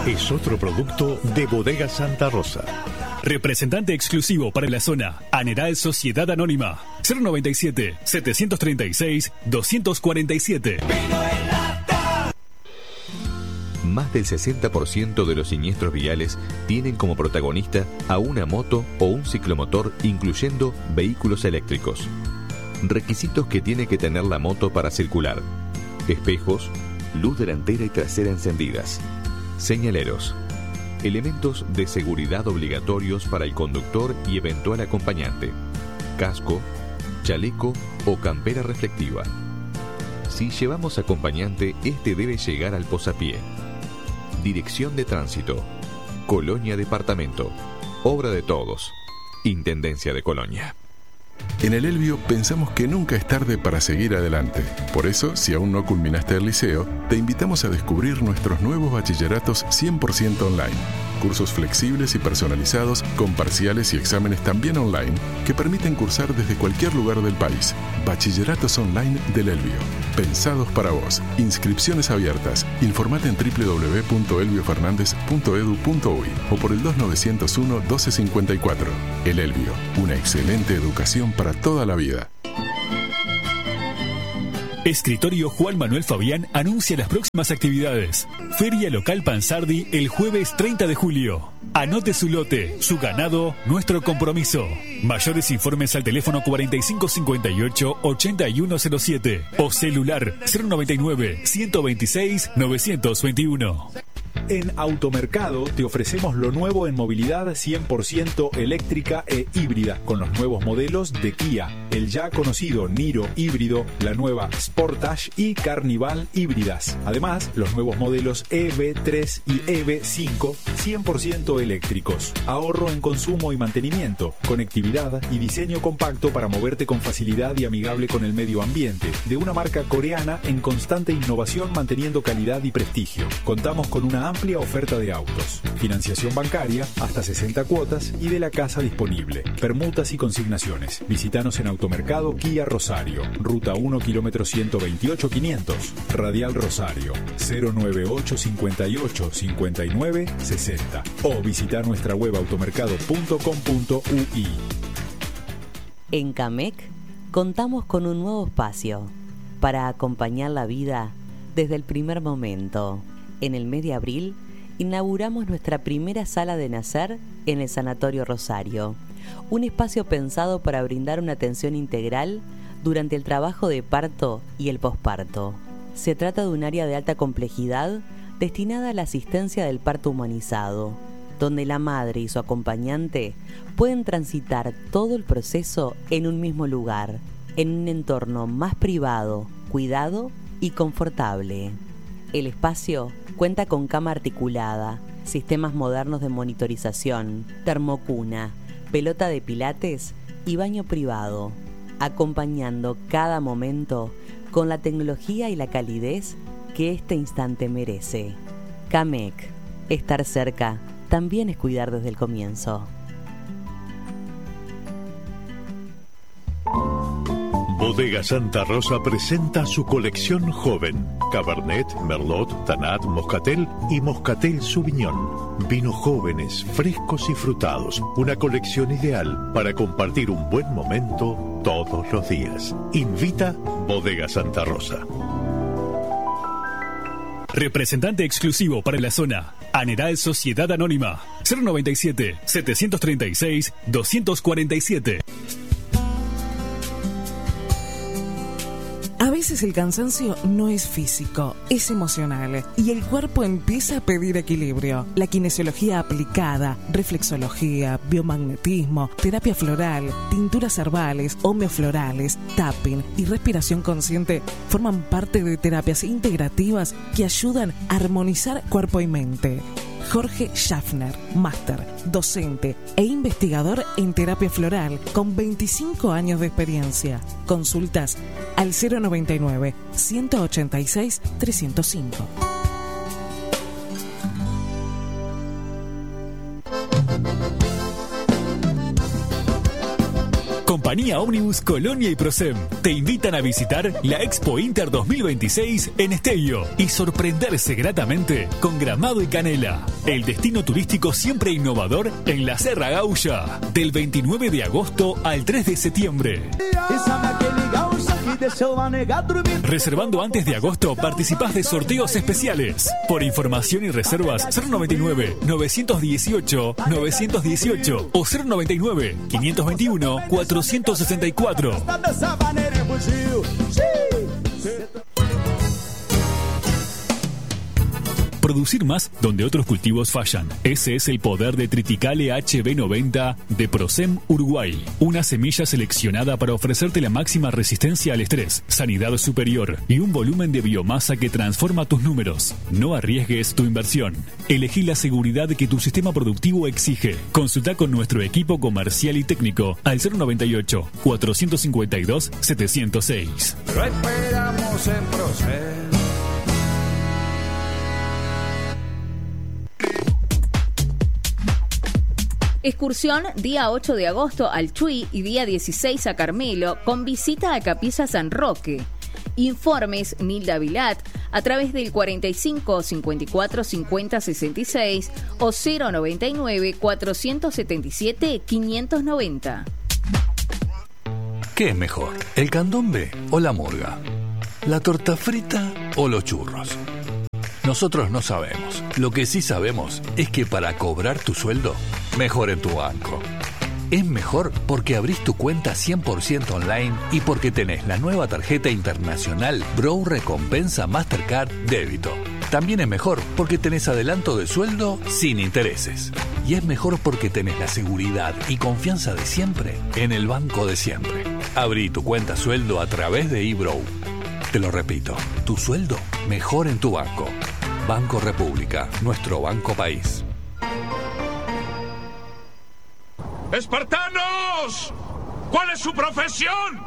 es otro producto de Bodega Santa Rosa. Representante exclusivo para la zona, Aneral Sociedad Anónima, 097-736-247. Más del 60% de los siniestros viales tienen como protagonista a una moto o un ciclomotor, incluyendo vehículos eléctricos. Requisitos que tiene que tener la moto para circular: espejos, luz delantera y trasera encendidas, señaleros, elementos de seguridad obligatorios para el conductor y eventual acompañante, casco, chaleco o campera reflectiva. Si llevamos acompañante, este debe llegar al posapié. Dirección de Tránsito, Colonia Departamento, obra de todos, Intendencia de Colonia. En el Elbio pensamos que nunca es tarde para seguir adelante. Por eso, si aún no culminaste el liceo, te invitamos a descubrir nuestros nuevos bachilleratos 100% online. Cursos flexibles y personalizados, con parciales y exámenes también online, que permiten cursar desde cualquier lugar del país. Bachilleratos online del Elbio. Pensados para vos. Inscripciones abiertas. Informate en www.elbiofernandez.edu.uy o por el 2901-1254. El Elbio. Una excelente educación para toda la vida. Escritorio Juan Manuel Fabián anuncia las próximas actividades. Feria Local Pansardi el jueves 30 de julio. Anote su lote, su ganado, nuestro compromiso. Mayores informes al teléfono 4558-8107 o celular 099-126-921. En Automercado te ofrecemos lo nuevo en movilidad 100% eléctrica e híbrida, con los nuevos modelos de Kia, el ya conocido Niro híbrido, la nueva Sportage y Carnival híbridas. Además, los nuevos modelos EV3 y EV5 100% eléctricos. Ahorro en consumo y mantenimiento, conectividad y diseño compacto para moverte con facilidad y amigable con el medio ambiente. De una marca coreana en constante innovación, manteniendo calidad y prestigio. Contamos con una amplia oferta de autos, financiación bancaria hasta 60 cuotas y de la casa disponible, permutas y consignaciones. Visítanos en Automercado Kia Rosario, Ruta 1, kilómetro 128 500, Radial Rosario, 098 58 59 60 o visita nuestra web automercado.com.ui. En CAMEC contamos con un nuevo espacio para acompañar la vida desde el primer momento. En el mes de abril inauguramos nuestra primera sala de nacer en el Sanatorio Rosario, un espacio pensado para brindar una atención integral durante el trabajo de parto y el posparto. Se trata de un área de alta complejidad destinada a la asistencia del parto humanizado, donde la madre y su acompañante pueden transitar todo el proceso en un mismo lugar, en un entorno más privado, cuidado y confortable. El espacio cuenta con cama articulada, sistemas modernos de monitorización, termocuna, pelota de pilates y baño privado, acompañando cada momento con la tecnología y la calidez que este instante merece. CAMEC, estar cerca también es cuidar desde el comienzo. Bodega Santa Rosa presenta su colección joven: Cabernet, Merlot, Tanat, Moscatel y Moscatel Sauvignon. Vinos jóvenes, frescos y frutados. Una colección ideal para compartir un buen momento todos los días. Invita Bodega Santa Rosa. Representante exclusivo para la zona, Aneral Sociedad Anónima, 097-736-247. A veces el cansancio no es físico, es emocional y el cuerpo empieza a pedir equilibrio. La kinesiología aplicada, reflexología, biomagnetismo, terapia floral, tinturas herbales, homeoflorales, tapping y respiración consciente forman parte de terapias integrativas que ayudan a armonizar cuerpo y mente. Jorge Schaffner, máster, docente e investigador en terapia floral con 25 años de experiencia. Consultas al 099-186-305. Compañía Ómnibus Colonia y Prosem te invitan a visitar la Expo Inter 2026 en Esteio y sorprenderse gratamente con Gramado y Canela. el destino turístico siempre innovador en la Serra Gaulla, del 29 de agosto al 3 de septiembre. Reservando antes de agosto participás de sorteos especiales. Por información y reservas 099-918-918 o 099-521-464. Producir más donde otros cultivos fallan. Ese es el poder de Triticale HB90 de Procem Uruguay. Una semilla seleccionada para ofrecerte la máxima resistencia al estrés, sanidad superior y un volumen de biomasa que transforma tus números. No arriesgues tu inversión. Elegí la seguridad que tu sistema productivo exige. Consulta con nuestro equipo comercial y técnico al 098-452-706. Lo esperamos en Procem. Excursión día 8 de agosto al Chuy y día 16 a Carmelo con visita a Capilla San Roque. Informes Nilda Vilat a través del 45 54 50 66 o 099 477 590. ¿Qué es mejor, el candombe o la murga? ¿La torta frita o los churros? Nosotros no sabemos. Lo que sí sabemos es que para cobrar tu sueldo, mejor en tu banco. Es mejor porque abrís tu cuenta 100% online y porque tenés la nueva tarjeta internacional Bro Recompensa Mastercard Débito. También es mejor porque tenés adelanto de sueldo sin intereses. Y es mejor porque tenés la seguridad y confianza de siempre en el banco de siempre. Abrí tu cuenta sueldo a través de eBrow. Te lo repito, tu sueldo mejor en tu banco. Banco República, nuestro banco país. ¡Espartanos! ¿Cuál es su profesión?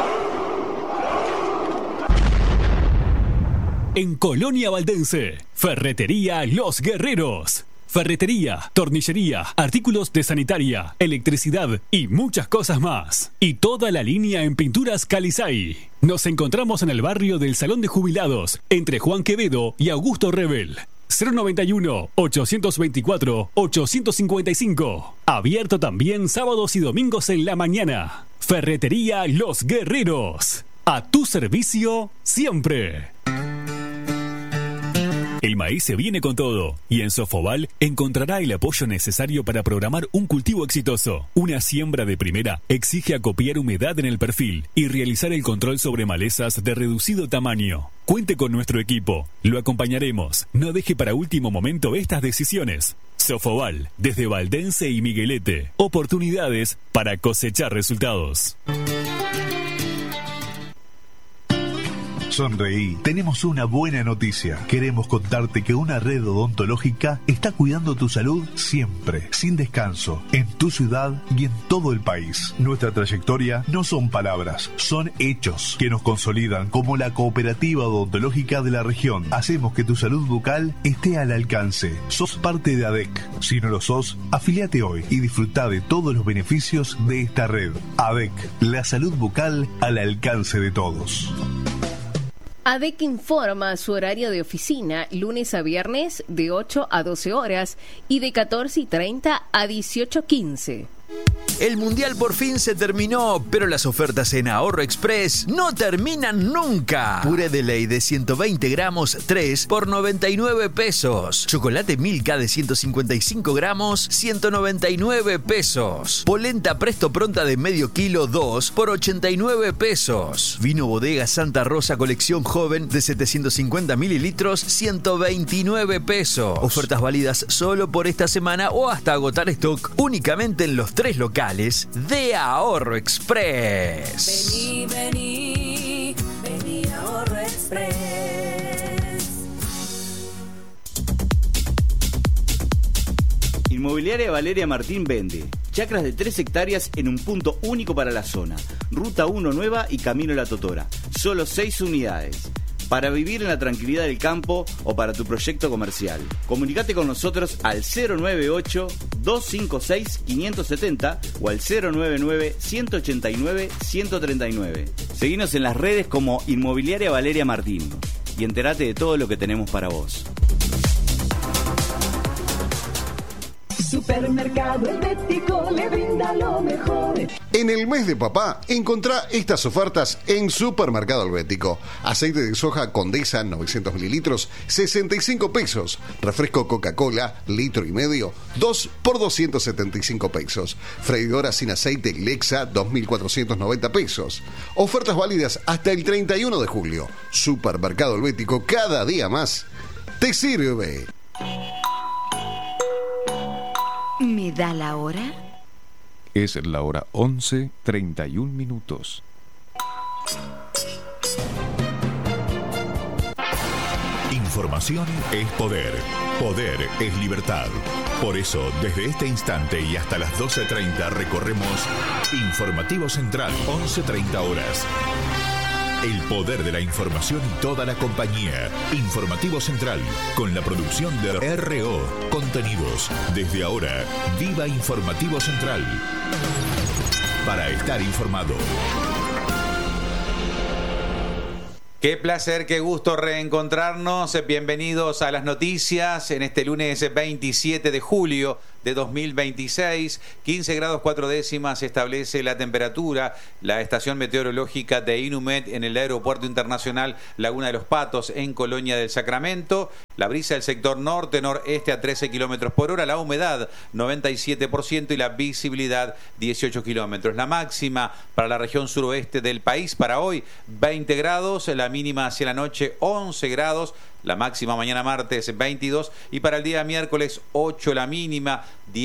En Colonia Valdense, Ferretería Los Guerreros. Ferretería, tornillería, artículos de sanitaria, electricidad y muchas cosas más. Y toda la línea en pinturas Calizay. Nos encontramos en el barrio del Salón de Jubilados, entre Juan Quevedo y Augusto Rebel. 091-824-855. Abierto también sábados y domingos en la mañana. Ferretería Los Guerreros. A tu servicio siempre. El maíz se viene con todo y en Sofoval encontrará el apoyo necesario para programar un cultivo exitoso. Una siembra de primera exige acopiar humedad en el perfil y realizar el control sobre malezas de reducido tamaño. Cuente con nuestro equipo, lo acompañaremos. No deje para último momento estas decisiones. Sofoval, desde Valdense y Miguelete. Oportunidades para cosechar resultados. Sonreí. Tenemos una buena noticia. Queremos contarte que una red odontológica está cuidando tu salud siempre, sin descanso, en tu ciudad y en todo el país. Nuestra trayectoria no son palabras, son hechos que nos consolidan como la cooperativa odontológica de la región. Hacemos que tu salud bucal esté al alcance. Sos parte de ADEC. Si no lo sos, afiliate hoy y disfruta de todos los beneficios de esta red. ADEC, la salud bucal al alcance de todos. ADEC informa su horario de oficina lunes a viernes de 8 a 12 horas y de 14:30 a 18:15. El Mundial por fin se terminó, pero las ofertas en Ahorro Express no terminan nunca. Puré de ley de 120 gramos, 3 por 99 pesos. Chocolate Milka de 155 gramos, 199 pesos. Polenta Presto Pronta de medio kilo, 2 por 89 pesos. Vino Bodega Santa Rosa Colección Joven de 750 mililitros, 129 pesos. Ofertas válidas solo por esta semana o hasta agotar stock únicamente en los 3 locales de Ahorro Express. Vení Ahorro Express. Inmobiliaria Valeria Martín vende chacras de 3 hectáreas en un punto único para la zona. Ruta 1 Nueva y Camino La Totora. Solo 6 unidades. Para vivir en la tranquilidad del campo o para tu proyecto comercial. Comunicate con nosotros al 098-256-570 o al 099-189-139. Seguinos en las redes como Inmobiliaria Valeria Martín y entérate de todo lo que tenemos para vos. Supermercado Helvético le brinda lo mejor. En el mes de papá, encontrá estas ofertas en Supermercado Helvético. Aceite de soja Condesa, 900 mililitros, 65 pesos. Refresco Coca-Cola, litro y medio, 2 por 275 pesos. Freidora sin aceite Lexa, 2.490 pesos. Ofertas válidas hasta el 31 de julio. Supermercado Helvético, cada día más te sirve. ¿Me da la hora? Es la hora 11:31 minutos. Información es poder. Poder es libertad. Por eso, desde este instante y hasta las 12:30 recorremos Informativo Central, 11:30 horas. El poder de la información y toda la compañía. Informativo Central, con la producción de RO Contenidos. Desde ahora, viva Informativo Central. Para estar informado. Qué placer, qué gusto reencontrarnos. Bienvenidos a las noticias en este lunes 27 de julio de 2026. 15 grados 4 décimas establece la temperatura. La estación meteorológica de Inumet en el Aeropuerto Internacional Laguna de los Patos en Colonia del Sacramento. La brisa del sector norte-noreste a 13 kilómetros por hora. La humedad 97% y la visibilidad 18 kilómetros. La máxima para la región suroeste del país para hoy 20 grados. La mínima hacia la noche 11 grados. La máxima mañana martes 22 y para el día miércoles 8 la mínima,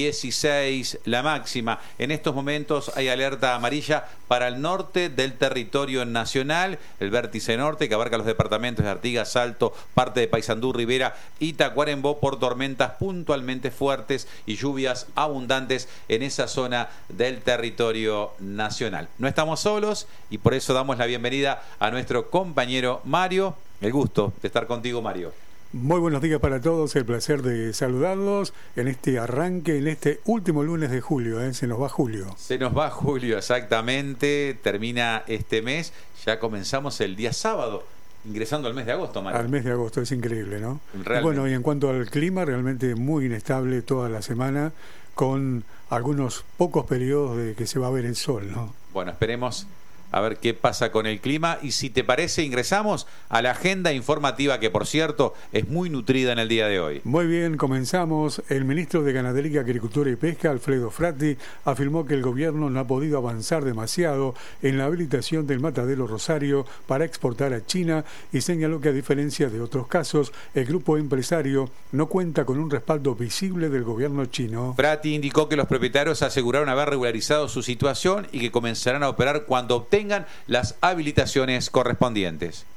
16 la máxima. En estos momentos hay alerta amarilla para el norte del territorio nacional, el vértice norte que abarca los departamentos de Artigas, Salto, parte de Paysandú, Rivera y Tacuarembó por tormentas puntualmente fuertes y lluvias abundantes en esa zona del territorio nacional. No estamos solos y por eso damos la bienvenida a nuestro compañero Mario. El gusto de estar contigo, Mario. Muy buenos días para todos, el placer de saludarlos en este arranque, en este último lunes de julio, se nos va julio. Se nos va julio, exactamente, termina este mes, ya comenzamos el día sábado, ingresando al mes de agosto, Mario. Al mes de agosto, es increíble, ¿no? Realmente. Bueno, y en cuanto al clima, realmente muy inestable toda la semana, con algunos pocos periodos de que se va a ver el sol, ¿no? Bueno, esperemos a ver qué pasa con el clima y si te parece ingresamos a la agenda informativa que por cierto es muy nutrida en el día de hoy. Muy bien, comenzamos. El ministro de Ganadería, Agricultura y Pesca, Alfredo Fratti, afirmó que el gobierno no ha podido avanzar demasiado en la habilitación del matadero Rosario para exportar a China y señaló que a diferencia de otros casos, el grupo empresario no cuenta con un respaldo visible del gobierno chino. Fratti indicó que los propietarios aseguraron haber regularizado su situación y que comenzarán a operar cuando obtengan las habilitaciones correspondientes.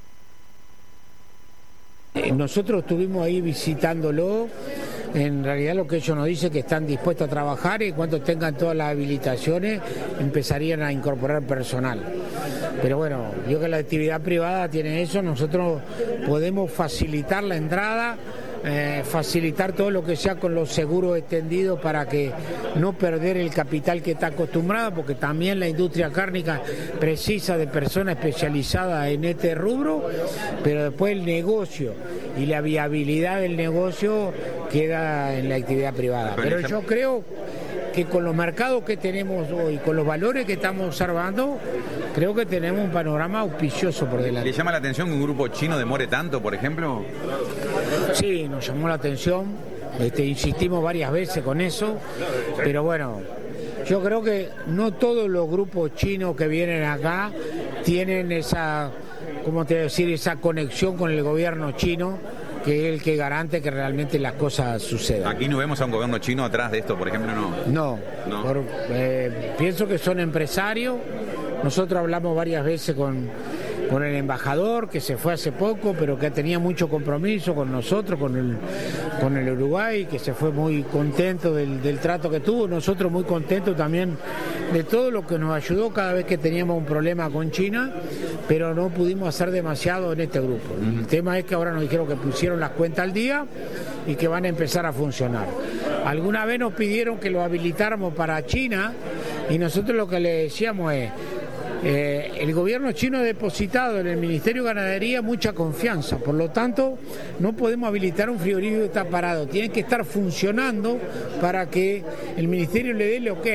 Nosotros estuvimos ahí visitándolo. En realidad lo que ellos nos dicen que están dispuestos a trabajar y cuando tengan todas las habilitaciones empezarían a incorporar personal. Pero bueno, yo que la actividad privada tiene eso, nosotros podemos facilitar la entrada, facilitar todo lo que sea con los seguros extendidos para que no perder el capital que está acostumbrado, porque también la industria cárnica precisa de personas especializadas en este rubro, pero después el negocio y la viabilidad del negocio queda en la actividad privada. Pero yo creo que con los mercados que tenemos hoy, con los valores que estamos observando, creo que tenemos un panorama auspicioso por delante. ¿Le llama la atención que un grupo chino demore tanto, por ejemplo? Sí, nos llamó la atención, insistimos varias veces con eso, pero bueno, yo creo que no todos los grupos chinos que vienen acá tienen esa, ¿cómo te voy a decir?, esa conexión con el gobierno chino, que es el que garante que realmente las cosas sucedan. ¿Aquí no vemos a un gobierno chino atrás de esto, por ejemplo? No. Pienso que son empresarios. Nosotros hablamos varias veces con el embajador, que se fue hace poco, pero que tenía mucho compromiso con nosotros, con el Uruguay, que se fue muy contento del trato que tuvo. Nosotros muy contentos también de todo lo que nos ayudó cada vez que teníamos un problema con China, pero no pudimos hacer demasiado en este grupo. El tema es que ahora nos dijeron que pusieron las cuentas al día y que van a empezar a funcionar. Alguna vez nos pidieron que lo habilitáramos para China y nosotros lo que le decíamos es: El gobierno chino ha depositado en el Ministerio de Ganadería mucha confianza, por lo tanto no podemos habilitar un frigorífico que está parado, tiene que estar funcionando para que el Ministerio le dé el ok,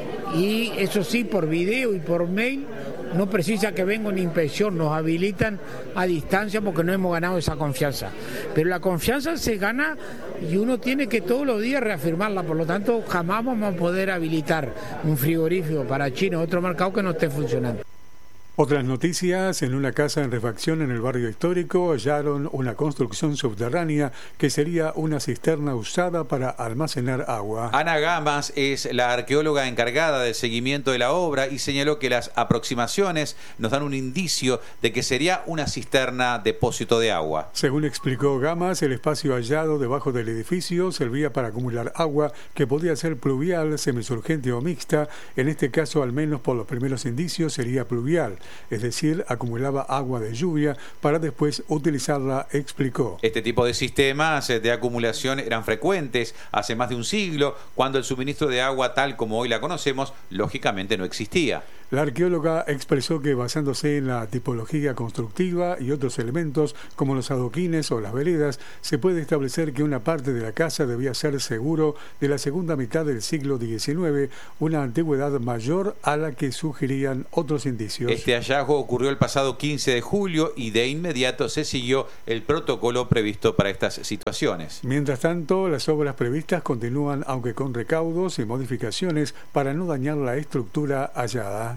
y eso sí, por video y por mail, no precisa que venga una inspección, nos habilitan a distancia porque no hemos ganado esa confianza. Pero la confianza se gana y uno tiene que todos los días reafirmarla, por lo tanto jamás vamos a poder habilitar un frigorífico para China o otro mercado que no esté funcionando. Otras noticias: en una casa en refacción en el barrio histórico hallaron una construcción subterránea que sería una cisterna usada para almacenar agua. Ana Gamas es la arqueóloga encargada del seguimiento de la obra y señaló que las aproximaciones nos dan un indicio de que sería una cisterna depósito de agua. Según explicó Gamas, el espacio hallado debajo del edificio servía para acumular agua que podía ser pluvial, semisurgente o mixta. En este caso, al menos por los primeros indicios, sería pluvial. Es decir, acumulaba agua de lluvia para después utilizarla, explicó. Este tipo de sistemas de acumulación eran frecuentes hace más de un siglo, cuando el suministro de agua tal como hoy la conocemos, lógicamente no existía. La arqueóloga expresó que basándose en la tipología constructiva y otros elementos como los adoquines o las veredas, se puede establecer que una parte de la casa debía ser seguro de la segunda mitad del siglo XIX, una antigüedad mayor a la que sugerían otros indicios. Este hallazgo ocurrió el pasado 15 de julio y de inmediato se siguió el protocolo previsto para estas situaciones. Mientras tanto, las obras previstas continúan, aunque con recaudos y modificaciones para no dañar la estructura hallada.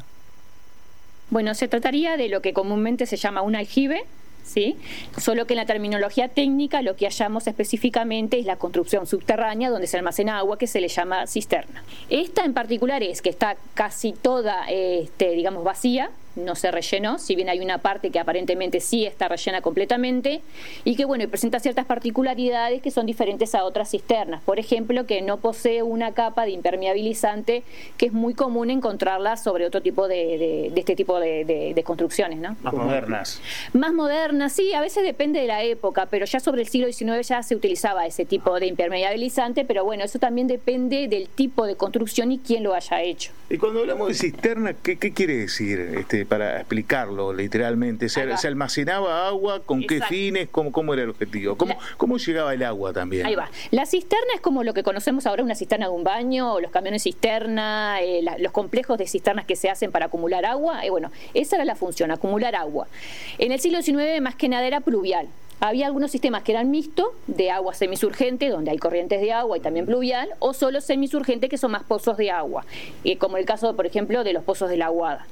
Bueno, se trataría de lo que comúnmente se llama un aljibe, ¿sí? Solo que en la terminología técnica lo que hallamos específicamente es la construcción subterránea donde se almacena agua, que se le llama cisterna. Esta en particular es que está casi toda, digamos, vacía, no se rellenó, si bien hay una parte que aparentemente sí está rellena completamente y que bueno, presenta ciertas particularidades que son diferentes a otras cisternas. Por ejemplo, que no posee una capa de impermeabilizante, que es muy común encontrarla sobre otro tipo de este tipo de construcciones, ¿no? Más modernas. Más modernas, sí, a veces depende de la época, pero ya sobre el siglo XIX ya se utilizaba ese tipo de impermeabilizante, pero bueno, eso también depende del tipo de construcción y quién lo haya hecho. Y cuando hablamos de cisterna, ¿qué quiere decir? Para explicarlo literalmente, ¿se almacenaba agua? ¿Con qué fines? ¿Cómo era el objetivo? ¿Cómo llegaba el agua también? Ahí va. La cisterna es como lo que conocemos ahora, una cisterna de un baño, o los camiones cisterna, los complejos de cisternas que se hacen para acumular agua. Bueno, esa era la función, acumular agua. En el siglo XIX más que nada era pluvial. Había algunos sistemas que eran mixtos, de agua semisurgente, donde hay corrientes de agua y también pluvial, o solo semisurgente, que son más pozos de agua, como el caso, por ejemplo, de los pozos de la Aguada.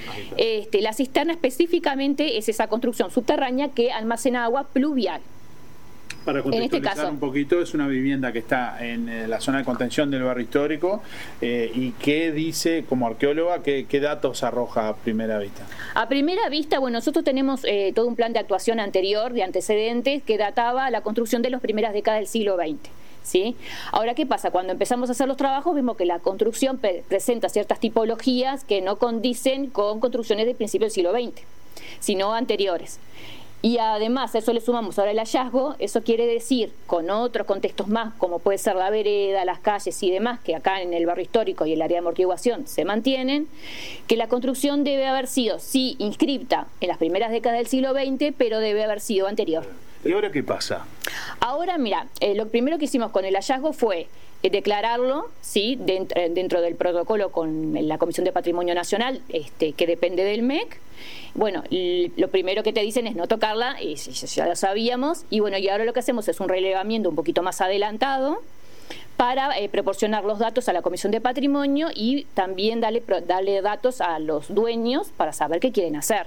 La cisterna específicamente es esa construcción subterránea que almacena agua pluvial. Para contextualizar un poquito, es una vivienda que está en la zona de contención del barrio histórico. ¿Y qué dice, como arqueóloga, qué datos arroja a primera vista? A primera vista, bueno, nosotros tenemos todo un plan de actuación anterior, de antecedentes, que databa la construcción de las primeras décadas del siglo XX. ¿Sí? Ahora, ¿qué pasa? Cuando empezamos a hacer los trabajos vimos que la construcción presenta ciertas tipologías que no condicen con construcciones del principio del siglo XX, sino anteriores. Y además a eso le sumamos ahora el hallazgo. Eso quiere decir, con otros contextos más, como puede ser la vereda, las calles y demás, que acá en el barrio histórico y el área de amortiguación se mantienen, que la construcción debe haber sido, sí, inscripta en las primeras décadas del siglo XX, pero debe haber sido anterior. ¿Y ahora qué pasa? Ahora, mira, lo primero que hicimos con el hallazgo fue declararlo, sí, dentro del protocolo con la Comisión de Patrimonio Nacional, que depende del MEC. Bueno, lo primero que te dicen es no tocarla, y ya lo sabíamos, y bueno, y ahora lo que hacemos es un relevamiento un poquito más adelantado para proporcionar los datos a la Comisión de Patrimonio y también darle datos a los dueños para saber qué quieren hacer.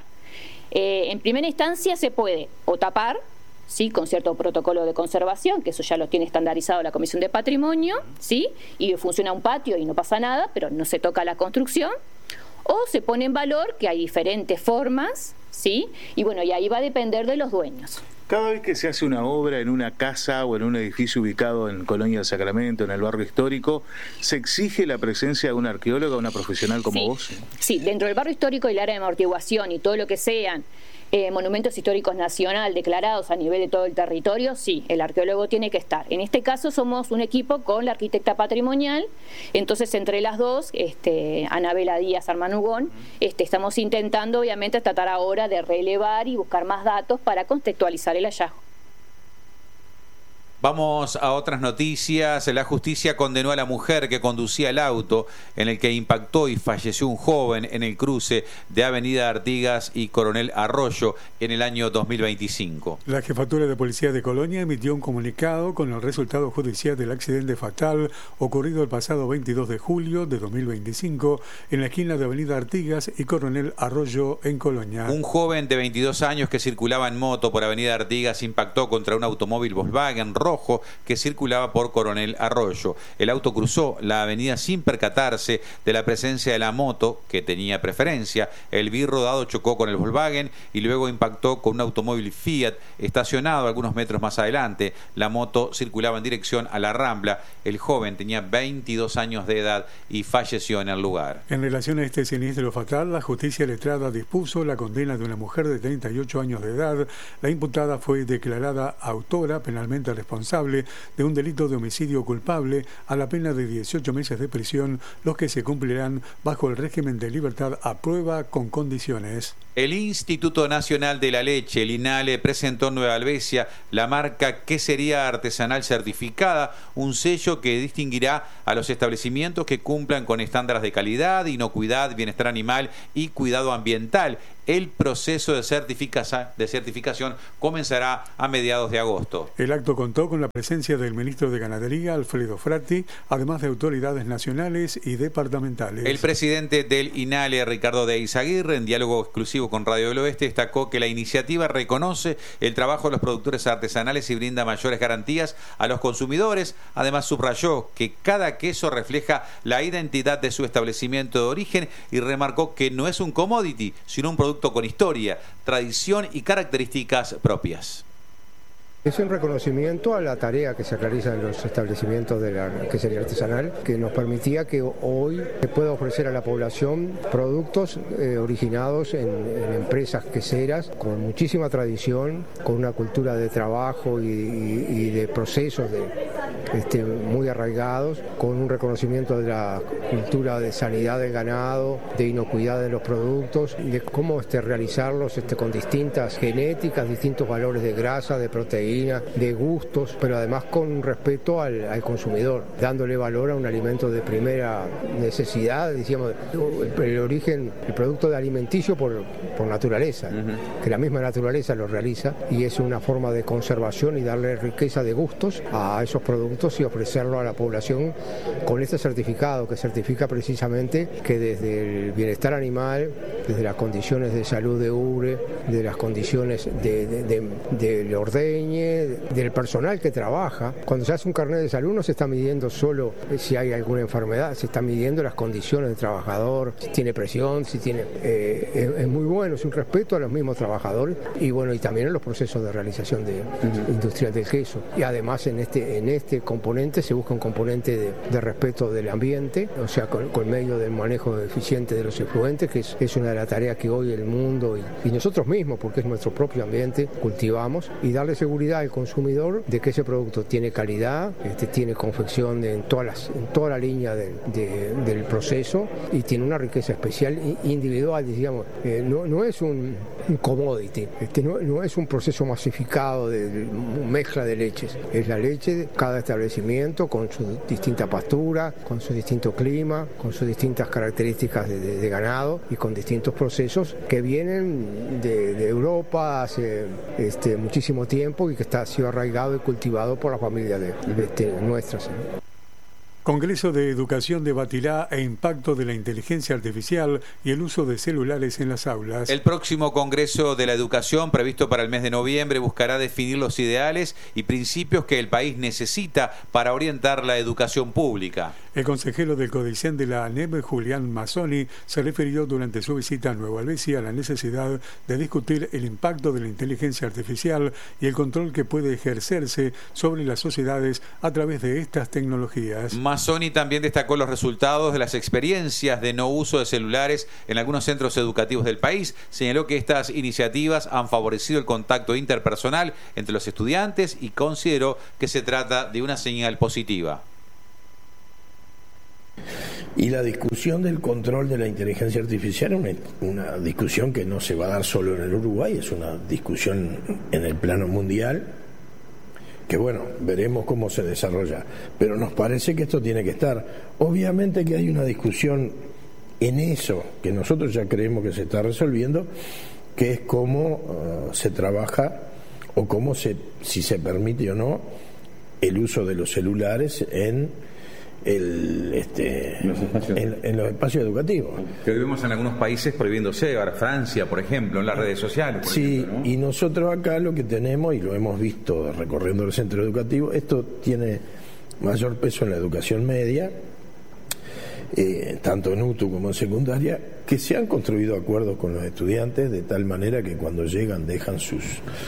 En primera instancia se puede o tapar, ¿sí?, con cierto protocolo de conservación, que eso ya lo tiene estandarizado la Comisión de Patrimonio, ¿sí?, y funciona un patio y no pasa nada, pero no se toca la construcción, o se pone en valor, que hay diferentes formas, ¿sí?, y bueno, y ahí va a depender de los dueños. Cada vez que se hace una obra en una casa o en un edificio ubicado en Colonia del Sacramento, en el barrio histórico, ¿se exige la presencia de una arqueóloga, una profesional como vos? Sí, dentro del barrio histórico y el área de amortiguación y todo lo que sean monumentos históricos nacional declarados a nivel de todo el territorio, sí, el arqueólogo tiene que estar. En este caso somos un equipo con la arquitecta patrimonial, entonces entre las dos, Anabela Díaz Armanugón, estamos intentando obviamente tratar ahora de relevar y buscar más datos para contextualizar el hallazgo. Vamos a otras noticias. La justicia condenó a la mujer que conducía el auto en el que impactó y falleció un joven en el cruce de Avenida Artigas y Coronel Arroyo en el año 2025. La Jefatura de Policía de Colonia emitió un comunicado con el resultado judicial del accidente fatal ocurrido el pasado 22 de julio de 2025 en la esquina de Avenida Artigas y Coronel Arroyo en Colonia. Un joven de 22 años que circulaba en moto por Avenida Artigas impactó contra un automóvil Volkswagen rojo que circulaba por Coronel Arroyo. El auto cruzó la avenida sin percatarse de la presencia de la moto, que tenía preferencia. El birrodado chocó con el Volkswagen y luego impactó con un automóvil Fiat estacionado algunos metros más adelante. La moto circulaba en dirección a la Rambla. El joven tenía 22 años de edad y falleció en el lugar. En relación a este siniestro fatal, la justicia letrada dispuso la condena de una mujer de 38 años de edad. La imputada fue declarada autora penalmente responsable de un delito de homicidio culpable a la pena de 18 meses de prisión, los que se cumplirán bajo el régimen de libertad a prueba con condiciones. El Instituto Nacional de la Leche, el INALE, presentó en Nueva Albesia la marca Quesería Artesanal Certificada, un sello que distinguirá a los establecimientos que cumplan con estándares de calidad, inocuidad, bienestar animal y cuidado ambiental. El proceso de certificación comenzará a mediados de agosto. El acto contó con la presencia del ministro de Ganadería, Alfredo Fratti, además de autoridades nacionales y departamentales. El presidente del INALE, Ricardo de Izaguirre, en diálogo exclusivo con Radio del Oeste, destacó que la iniciativa reconoce el trabajo de los productores artesanales y brinda mayores garantías a los consumidores. Además, subrayó que cada queso refleja la identidad de su establecimiento de origen y remarcó que no es un commodity, sino un producto con historia, tradición y características propias. Es un reconocimiento a la tarea que se realiza en los establecimientos de la quesería artesanal, que nos permitía que hoy se pueda ofrecer a la población productos originados en empresas queseras con muchísima tradición, con una cultura de trabajo y de procesos muy arraigados, con un reconocimiento de la cultura de sanidad del ganado, de inocuidad de los productos, de cómo realizarlos con distintas genéticas, distintos valores de grasa, de proteína, de gustos, pero además con respeto al consumidor, dándole valor a un alimento de primera necesidad, decíamos, el origen, el producto de alimenticio por naturaleza, que la misma naturaleza lo realiza, y es una forma de conservación y darle riqueza de gustos a esos productos y ofrecerlo a la población con este certificado que certifica precisamente que desde el bienestar animal, desde las condiciones de salud de ubre, de las condiciones del ordeñe, del personal que trabaja. Cuando se hace un carnet de salud no se está midiendo solo si hay alguna enfermedad, se está midiendo las condiciones del trabajador, si tiene presión, si tiene... es muy bueno, es un respeto a los mismos trabajadores y bueno, y también en los procesos de realización industrial del queso. Y además en este componente se busca un componente de respeto del ambiente, o sea, con medio del manejo eficiente de los efluentes, que es una de las tareas que hoy el mundo y nosotros mismos, porque es nuestro propio ambiente, cultivamos, y darle seguridad al consumidor de que ese producto tiene calidad, tiene confección en toda la línea del proceso y tiene una riqueza especial individual, digamos. No es un commodity, no es un proceso masificado de mezcla de leches, es la leche de cada establecimiento con su distinta pastura, con su distinto clima, con sus distintas características de ganado y con distintos procesos que vienen de Europa hace muchísimo tiempo y que ha sido arraigado y cultivado por la familia nuestras. Congreso de Educación debatirá el impacto de la inteligencia artificial y el uso de celulares en las aulas. El próximo Congreso de la Educación, previsto para el mes de noviembre, buscará definir los ideales y principios que el país necesita para orientar la educación pública. El consejero del Codicen de la ANEP, Julián Mazzoni, se refirió durante su visita a Nueva Albesia a la necesidad de discutir el impacto de la inteligencia artificial y el control que puede ejercerse sobre las sociedades a través de estas tecnologías. Mazzoni también destacó los resultados de las experiencias de no uso de celulares en algunos centros educativos del país. Señaló que estas iniciativas han favorecido el contacto interpersonal entre los estudiantes y consideró que se trata de una señal positiva. Y la discusión del control de la inteligencia artificial es una discusión que no se va a dar solo en el Uruguay, es una discusión en el plano mundial, que bueno, veremos cómo se desarrolla. Pero nos parece que esto tiene que estar. Obviamente que hay una discusión en eso, que nosotros ya creemos que se está resolviendo, que es cómo se trabaja o cómo si se permite o no el uso de los celulares en los espacios educativos. Que vivimos en algunos países prohibiéndose, ahora Francia, por ejemplo, en las redes sociales. Sí, ejemplo, ¿no? Y nosotros acá lo que tenemos, y lo hemos visto recorriendo el centro educativo, esto tiene mayor peso en la educación media, tanto en UTU como en secundaria, que se han construido acuerdos con los estudiantes de tal manera que cuando llegan dejan sus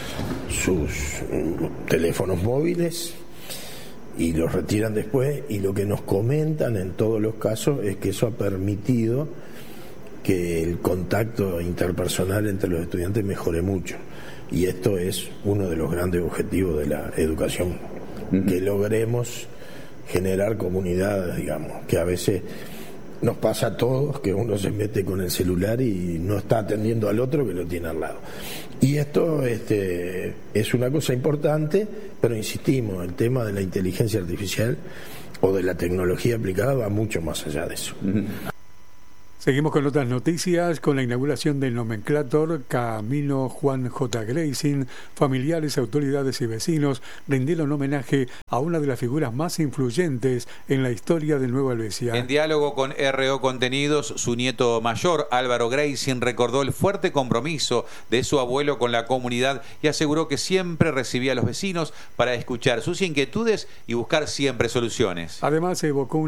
teléfonos móviles y los retiran después, y lo que nos comentan en todos los casos es que eso ha permitido que el contacto interpersonal entre los estudiantes mejore mucho, y esto es uno de los grandes objetivos de la educación, que logremos generar comunidades, digamos, que a veces nos pasa a todos que uno se mete con el celular y no está atendiendo al otro que lo tiene al lado. Y esto es una cosa importante, pero insistimos, el tema de la inteligencia artificial o de la tecnología aplicada va mucho más allá de eso. Seguimos con otras noticias. Con la inauguración del nomenclátor Camino Juan J. Gracing, familiares, autoridades y vecinos rindieron homenaje a una de las figuras más influyentes en la historia de Nueva Helvecia. En diálogo con RO Contenidos, su nieto mayor, Álvaro Gracing, recordó el fuerte compromiso de su abuelo con la comunidad y aseguró que siempre recibía a los vecinos para escuchar sus inquietudes y buscar siempre soluciones. Además, evocó